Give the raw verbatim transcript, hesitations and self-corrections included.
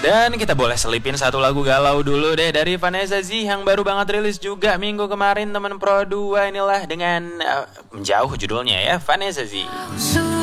Dan kita boleh selipin satu lagu galau dulu deh dari Vanessa Zee yang baru banget rilis juga minggu kemarin teman Pro dua. Inilah dengan uh, Menjauh judulnya ya, Vanessa Zee.